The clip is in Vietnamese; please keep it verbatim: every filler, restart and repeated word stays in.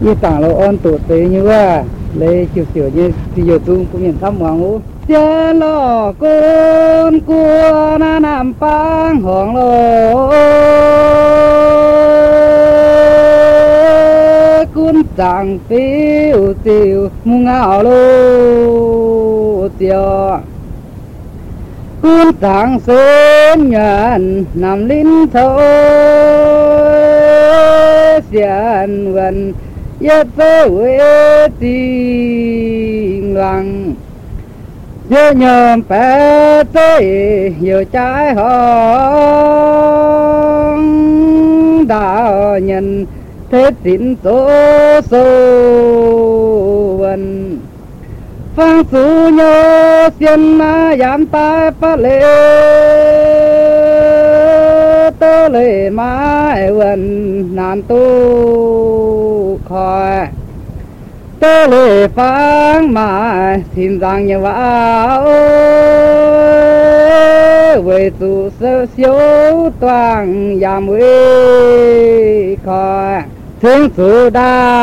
ที่ต่างเราอ้อนตัวเตยnhưว่าเลยเฉียวๆnhưที่อยู่ตรงcũng nhận thăm hoàng ngũเจอหลอกคนกลัวหน้าน้ำปังห้องโลกุนจังฟิวซิวมุงเอาโลเตียวกุนจังเส้นเงินนำลิ้นโถเสียนวันยะเตเวติงลังnhớ nhầm bé tới nhiều trái hồng đạo nhân thế tín tố sâu vần phang su nhớ xiên na giảm tai phá lệ tơ lệ mãi vần nàn tu khỏi tơ lệ phang mãi xin rằng như vào về tu sơ siêu toàn giảm về khỏi thương su đa